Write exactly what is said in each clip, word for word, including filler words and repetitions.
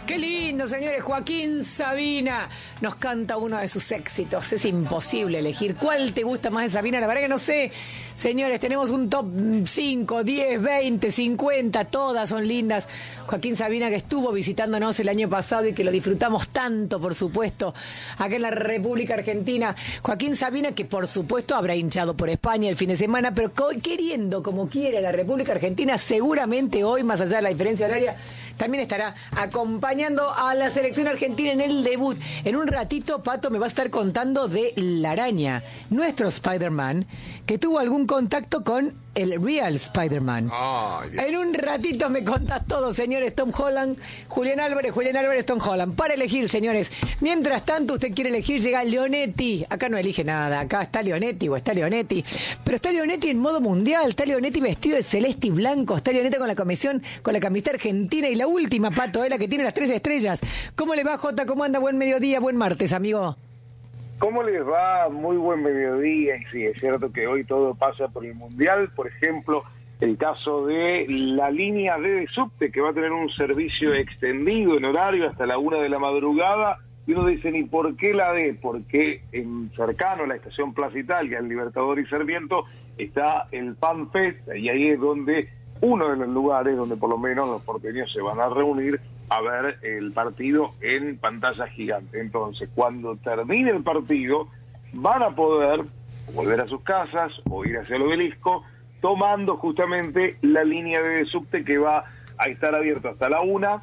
Qué lindo, señores. Joaquín Sabina nos canta uno de sus éxitos. Es imposible elegir cuál te gusta más de Sabina. La verdad que no sé. Señores, tenemos un top cinco, diez, veinte, cincuenta. Todas son lindas. Joaquín Sabina, que estuvo visitándonos el año pasado y que lo disfrutamos tanto, por supuesto, acá en la República Argentina. Joaquín Sabina, que por supuesto habrá hinchado por España el fin de semana, pero queriendo como quiere la República Argentina, seguramente hoy, más allá de la diferencia horaria, también estará acompañando a la selección argentina en el debut. En un ratito, Pato me va a estar contando de La Araña, nuestro Spider-Man, que tuvo algún contacto con el real Spider-Man. Oh, en un ratito me contás todo, señores. Tom Holland, Julián Álvarez, Julián Álvarez, Tom Holland. Para elegir, señores. Mientras tanto, usted quiere elegir, llega Leonetti. Acá no elige nada. Acá está Leonetti o está Leonetti. Pero está Leonetti en modo mundial. Está Leonetti vestido de celeste y blanco. Está Leonetti con la comisión, con la camiseta argentina. Y la última, Pato, es la que tiene las tres estrellas. ¿Cómo le va, Jota? ¿Cómo anda? Buen mediodía, buen martes, amigo. ¿Cómo les va? Muy buen mediodía. Sí, es cierto que hoy todo pasa por el Mundial. Por ejemplo, el caso de la línea D de subte, que va a tener un servicio extendido en horario hasta la una de la madrugada. Y uno dice, ¿y por qué la D? Porque en cercano a la estación Plaza Italia, el Libertador y Sarmiento, está el Fan Fest, y ahí es donde uno de los lugares donde por lo menos los porteños se van a reunir a ver el partido en pantalla gigante. Entonces, cuando termine el partido, van a poder volver a sus casas o ir hacia el Obelisco, tomando justamente la línea de subte que va a estar abierta hasta la una,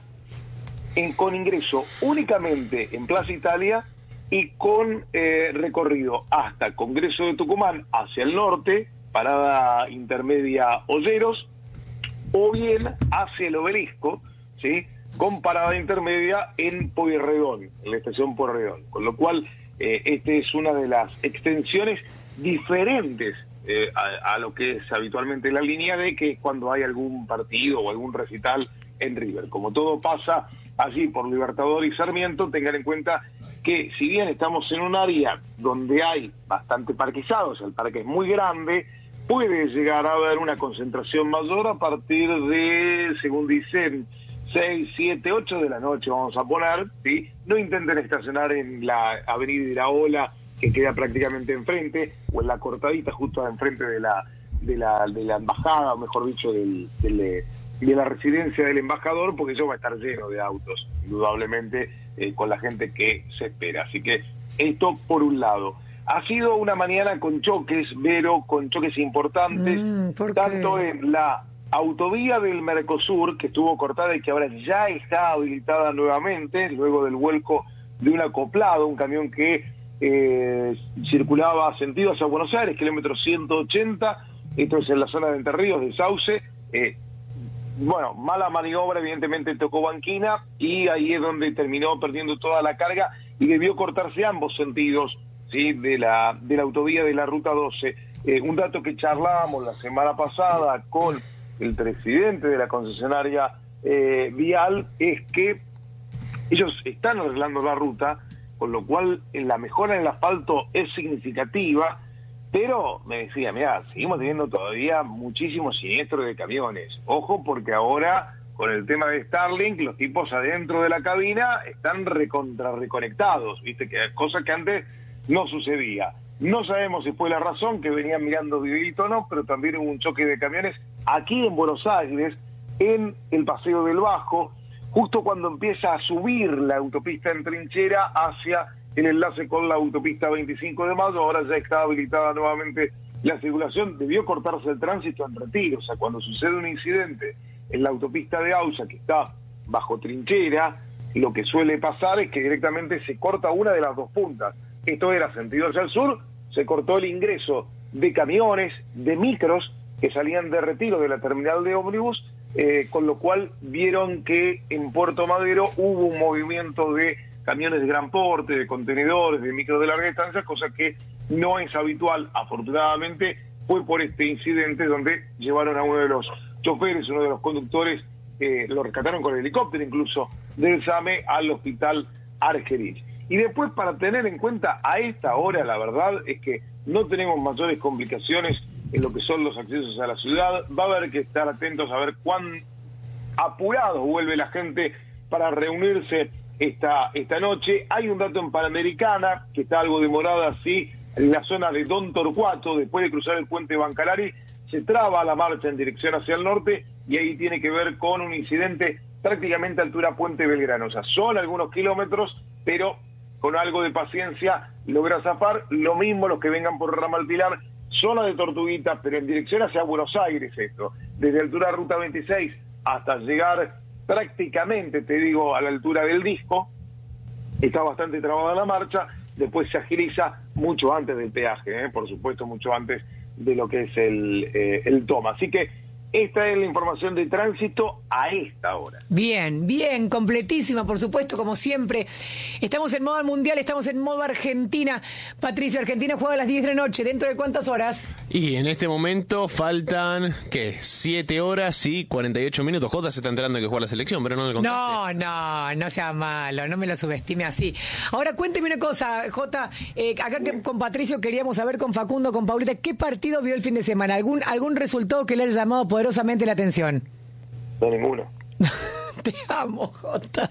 en, con ingreso únicamente en Plaza Italia y con eh, recorrido hasta Congreso de Tucumán hacia el norte, parada intermedia Olleros, o bien hacia el Obelisco, ¿sí?, con parada intermedia en Pueyrredón, en la estación Pueyrredón. Con lo cual, eh, esta es una de las extensiones diferentes eh, a, a lo que es habitualmente la línea D, que es cuando hay algún partido o algún recital en River. Como todo pasa allí por Libertador y Sarmiento, tengan en cuenta que si bien estamos en un área donde hay bastante parquizados, el parque es muy grande, puede llegar a haber una concentración mayor a partir de, según dicen, seis, siete, ocho de la noche vamos a poner, ¿sí? No intenten estacionar en la avenida Iraola, que queda prácticamente enfrente, o en la cortadita justo enfrente de la de la, de la embajada, o mejor dicho, del, del, de la residencia del embajador, porque eso va a estar lleno de autos, indudablemente, eh, con la gente que se espera. Así que esto por un lado. Ha sido una mañana con choques, Vero, con choques importantes, mm, tanto en la autovía del Mercosur, que estuvo cortada y que ahora ya está habilitada nuevamente, luego del vuelco de un acoplado, un camión que eh, circulaba sentido hacia Buenos Aires, kilómetro ciento ochenta, esto es en la zona de Entre Ríos, de Sauce. Eh, bueno, mala maniobra, evidentemente tocó banquina, y ahí es donde terminó perdiendo toda la carga y debió cortarse ambos sentidos, ¿sí?, de la, de la autovía de la Ruta doce. Eh, un dato que charlábamos la semana pasada con el presidente de la concesionaria eh, vial es que ellos están arreglando la ruta, con lo cual la mejora en el asfalto es significativa, pero me decía, mira, seguimos teniendo todavía muchísimos siniestros de camiones. Ojo, porque ahora con el tema de Starlink, los tipos adentro de la cabina están recontra reconectados, viste, que cosa que antes no sucedía. No sabemos si fue la razón, que venían mirando videito o no, pero también hubo un choque de camiones aquí en Buenos Aires, en el Paseo del Bajo, justo cuando empieza a subir la autopista en Trinchera hacia el enlace con la autopista veinticinco de mayo. Ahora ya está habilitada nuevamente la circulación. Debió cortarse el tránsito en Retiro. O sea, cuando sucede un incidente en la autopista de Ausa, que está bajo Trinchera, lo que suele pasar es que directamente se corta una de las dos puntas. Esto era sentido hacia el sur, se cortó el ingreso de camiones, de micros, que salían de Retiro de la terminal de ómnibus, eh, con lo cual vieron que en Puerto Madero hubo un movimiento de camiones de gran porte, de contenedores, de micros de larga distancia, cosa que no es habitual. Afortunadamente fue por este incidente donde llevaron a uno de los choferes, uno de los conductores, eh, lo rescataron con el helicóptero incluso del SAME al hospital Argerich. Y después, para tener en cuenta a esta hora, la verdad es que no tenemos mayores complicaciones en lo que son los accesos a la ciudad. Va a haber que estar atentos a ver cuán apurado vuelve la gente para reunirse esta, esta noche. Hay un dato en Panamericana, que está algo demorada así, en la zona de Don Torcuato, después de cruzar el puente Bancalari, se traba la marcha en dirección hacia el norte, y ahí tiene que ver con un incidente prácticamente a altura Puente Belgrano. O sea, son algunos kilómetros, pero con algo de paciencia logra zafar. Lo mismo los que vengan por Ramal Pilar, zona de Tortuguitas, pero en dirección hacia Buenos Aires esto, desde altura Ruta veintiséis hasta llegar prácticamente, te digo, a la altura del Disco, está bastante trabada la marcha, después se agiliza mucho antes del peaje, ¿eh? Por supuesto, mucho antes de lo que es el, eh, el toma. Así que esta es la información de tránsito a esta hora. Bien, bien, completísima, por supuesto, como siempre. Estamos en modo mundial, estamos en modo Argentina. Patricio, Argentina juega a las diez de la noche. ¿Dentro de cuántas horas? Y en este momento faltan, ¿qué? siete horas y cuarenta y ocho minutos. Jota se está enterando de que juega la selección, pero no le contaste. No, no, no sea malo, no me lo subestime así. Ahora, cuénteme una cosa, Jota. Eh, acá que con Patricio queríamos saber, con Facundo, con Paulita, ¿qué partido vio el fin de semana? ¿Algún, algún resultado que le haya llamado poderosamente la atención? No, ninguno. Te amo, Jota.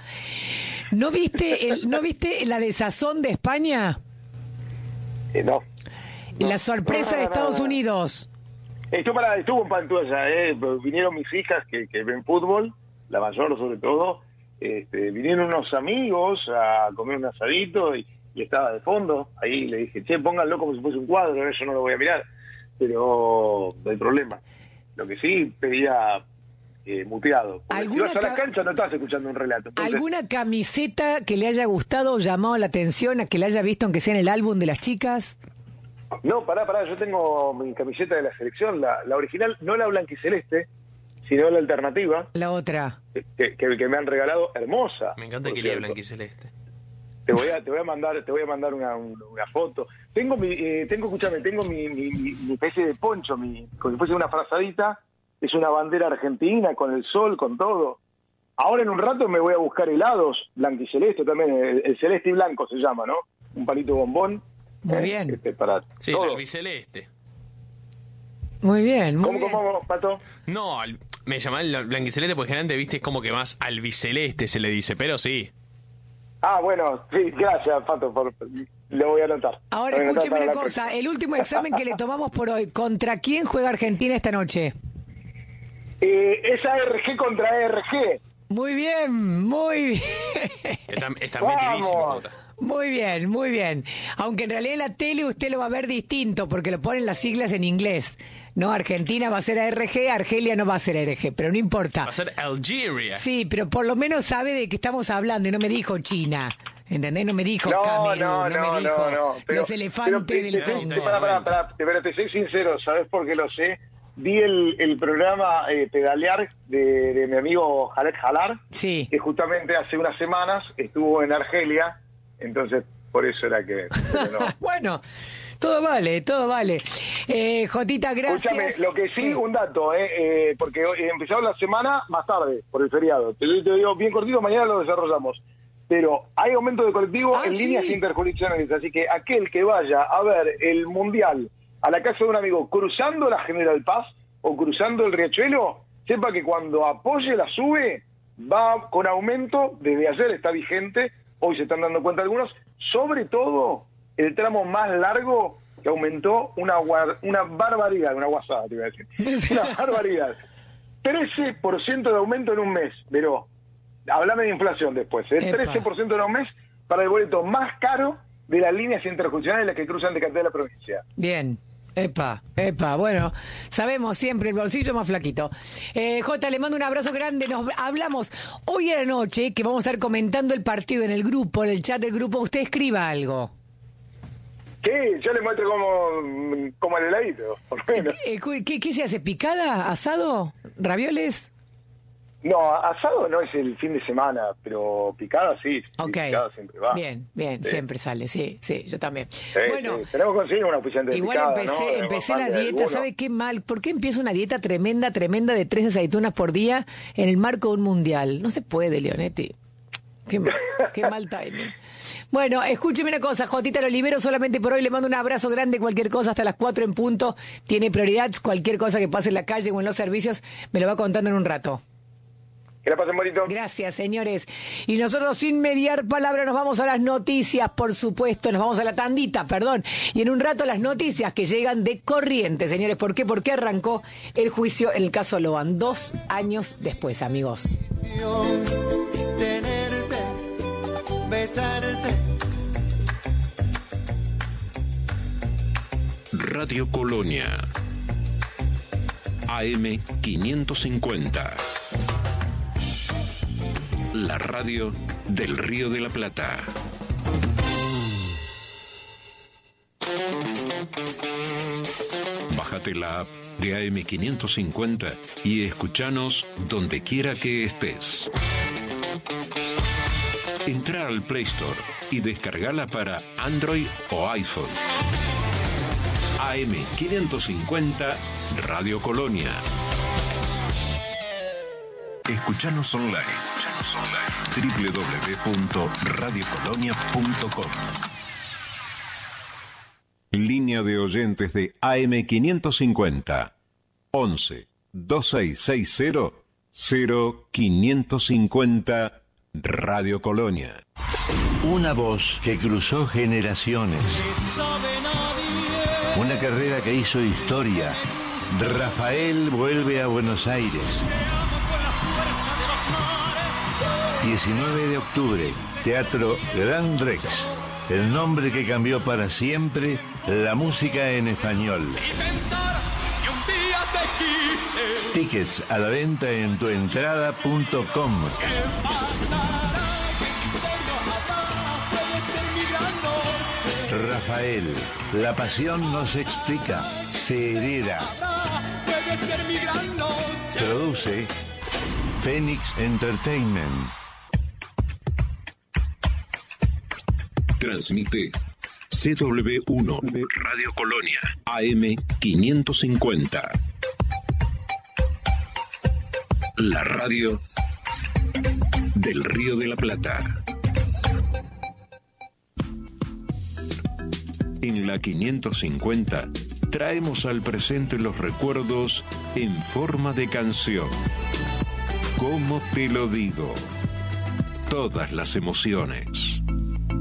¿No viste el, ¿no viste la desazón de España? Eh, no. no. La sorpresa no, no, no, de Estados no, no. Unidos. Esto para, estuvo en pantalla, eh. Vinieron mis hijas que, que ven fútbol, la mayor sobre todo. Este, vinieron unos amigos a comer un asadito y, y estaba de fondo. Ahí le dije, che, pónganlo como si fuese un cuadro, eso no lo voy a mirar. Pero no hay problema. Lo que sí pedía eh, muteado. Porque si vas a la cancha no estás escuchando un relato. Entonces, ¿alguna camiseta que le haya gustado o llamado la atención, a que la haya visto aunque sea en el álbum de las chicas? No, pará, pará, yo tengo mi camiseta de la selección, la, la original, no la blanquiceleste, sino la alternativa. La otra. Que, que, que me han regalado, hermosa. Me encanta que lea blanquiceleste. Te voy a, te voy a mandar, te voy a mandar una, una foto. Tengo mi, eh, tengo, escúchame, tengo mi, mi, mi, mi especie de poncho, mi, como si fuese una frazadita, es una bandera argentina con el sol, con todo. Ahora en un rato me voy a buscar helados, blanquiceleste también, el, el celeste y blanco se llama, ¿no? Un palito bombón. Muy eh, bien. Este, para sí, todo. el albiceleste. Muy bien, muy ¿Cómo, bien. cómo, Pato? No, al, me llamaba el blanquiceleste porque generalmente, viste, es como que más albiceleste se le dice, pero sí. Ah, bueno, sí, gracias, Pato, por, lo voy a anotar. Ahora escúcheme una cosa, próxima. El último examen que le tomamos por hoy, ¿contra quién juega Argentina esta noche? Eh, es A R G contra A R G. Muy bien, muy bien. Está, está metidísimo, Jota. Muy bien, muy bien. Aunque en realidad en la tele usted lo va a ver distinto, porque lo ponen las siglas en inglés. No, Argentina va a ser A R G, Argelia no va a ser A R G, pero no importa. Va a ser Algeria. Sí, pero por lo menos sabe de qué estamos hablando y no me dijo China. ¿Entendés? No me dijo no, Camerún, no, no, no, me dijo no, no, pero, los elefantes pero, del pero, Congo. pero, para, para, para, pero te soy sincero, ¿sabes por qué lo sé? Vi el, el programa eh, Pedalear de, de mi amigo Jalek Jalar, sí. Que justamente hace unas semanas estuvo en Argelia, entonces por eso era que... No. Bueno, todo vale, todo vale. Eh, Jotita, gracias. Escúchame, lo que sí, ¿qué? Un dato, eh, eh, porque empezó la semana más tarde, por el feriado. Te, te digo bien cortito, mañana lo desarrollamos. Pero hay aumento de colectivo ah, en ¿sí? líneas interjurisdiccionales, así que aquel que vaya a ver el Mundial a la casa de un amigo cruzando la General Paz o cruzando el Riachuelo, sepa que cuando apoye la SUBE va con aumento, desde ayer está vigente, hoy se están dando cuenta algunos, sobre todo el tramo más largo que aumentó una una barbaridad, una guasada te iba a decir, una barbaridad, trece por ciento de aumento en un mes, pero hablame de inflación después, ¿eh? trece por ciento en un mes para el boleto más caro de las líneas interjurisdiccionales que cruzan de cantidad de la provincia. Bien. Epa, epa, bueno, sabemos siempre el bolsillo más flaquito. Eh, Jota, le mando un abrazo grande, nos hablamos hoy a la noche, que vamos a estar comentando el partido en el grupo, en el chat del grupo, usted escriba algo. Sí, yo le muestro como, como el heladito, por lo menos. Eh, ¿qué, ¿Qué se hace? ¿Picada? ¿Asado? ¿Ravioles? No, asado no es el fin de semana, pero picada sí. Okay. Picada siempre va. Bien, bien, sí. Siempre sale, sí, sí, yo también. Sí, bueno, sí. Tenemos que conseguir una oficiante de igual picada, empecé, ¿no? empecé la dieta, alguno. ¿sabe qué mal? ¿Por qué empiezo una dieta tremenda, tremenda de tres aceitunas por día en el marco de un mundial? No se puede, Leonetti. Qué mal, qué mal timing. Bueno, escúcheme una cosa, Jotita, lo libero solamente por hoy, le mando un abrazo grande, cualquier cosa hasta las cuatro en punto, tiene prioridad, cualquier cosa que pase en la calle o en los servicios, me lo va contando en un rato. Que la pasen bonito. Gracias, señores. Y nosotros, sin mediar palabra, nos vamos a las noticias, por supuesto. Nos vamos a la tandita, perdón. Y en un rato las noticias que llegan de Corrientes, señores. ¿Por qué? Porque arrancó el juicio en el caso Loban. Dos años después, amigos. Tenerte, besarte. Radio Colonia. A M quinientos cincuenta. La radio del Río de la Plata. Bájate la app de A M quinientos cincuenta y escuchanos donde quiera que estés. Entra al Play Store y descargala para Android o iPhone. A M quinientos cincuenta Radio Colonia. Escuchanos online. Escuchanos online. doble u doble u doble u punto radio colonia punto com. Línea de oyentes de A M quinientos cincuenta. once, veintiséis sesenta, cero quinientos cincuenta Radio Colonia. Una voz que cruzó generaciones. Una carrera que hizo historia. Rafael vuelve a Buenos Aires. diecinueve de octubre, Teatro Gran Rex. El nombre que cambió para siempre la música en español. Tickets a la venta en tuentrada punto com. Rafael, la pasión no se explica, se hereda. Produce Phoenix Entertainment. Transmite C W uno Radio Colonia A M quinientos cincuenta. La radio del Río de la Plata. En la quinientos cincuenta traemos al presente los recuerdos en forma de canción. ¿Cómo te lo digo? Todas las emociones.